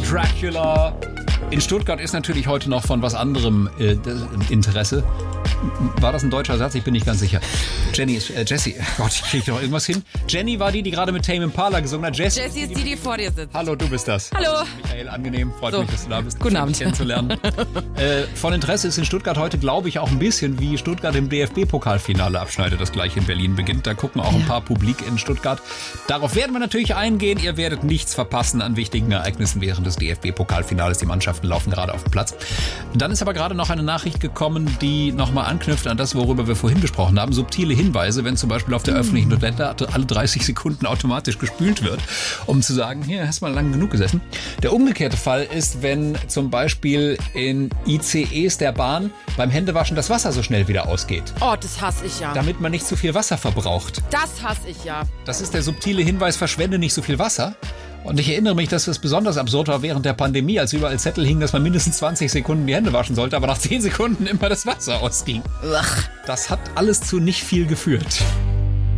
Dracula. In Stuttgart ist natürlich heute noch von was anderem Interesse. War das ein deutscher Satz? Ich bin nicht ganz sicher. Jessie. Gott, ich kriege doch irgendwas hin. Jenny war die gerade mit Tame Impala gesungen hat. Jessie ist die vor dir sitzt. Hallo, du bist das. Hallo. Michael, angenehm. Freut mich, dass du da bist. Guten Abend. Kennenzulernen. Von Interesse ist in Stuttgart heute, glaube ich, auch ein bisschen, wie Stuttgart im DFB-Pokalfinale abschneidet, das gleich in Berlin beginnt. Da gucken auch ein paar Publik in Stuttgart. Darauf werden wir natürlich eingehen. Ihr werdet nichts verpassen an wichtigen Ereignissen während des DFB-Pokalfinales. Die Mannschaften laufen gerade auf dem Platz. Dann ist aber gerade noch eine Nachricht gekommen, die nochmal anknüpft an das, worüber wir vorhin gesprochen haben. Subtile Hinweise, wenn zum Beispiel auf der öffentlichen Toilette alle 30 Sekunden automatisch gespült wird, um zu sagen, hier, hast mal lang genug gesessen. Der umgekehrte Fall ist, wenn zum Beispiel in ICEs der Bahn beim Händewaschen das Wasser so schnell wieder ausgeht. Oh, das hasse ich ja. Damit man nicht zu viel Wasser verbraucht. Das hasse ich ja. Das ist der subtile Hinweis, verschwende nicht so viel Wasser. Und ich erinnere mich, dass es besonders absurd war während der Pandemie, als überall Zettel hingen, dass man mindestens 20 Sekunden die Hände waschen sollte, aber nach 10 Sekunden immer das Wasser ausging. Das hat alles zu nicht viel geführt.